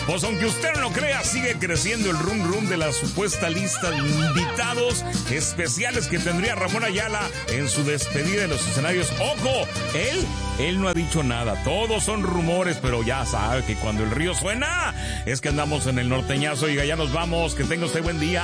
Pues aunque usted no lo crea, sigue creciendo el rum de la supuesta lista de invitados especiales que tendría Ramón Ayala en su despedida de los escenarios. ¡Ojo! Él no ha dicho nada. Todos son rumores, pero ya sabe que cuando el río suena es que andamos en el norteñazo. Y ya nos vamos. Que tenga usted buen día.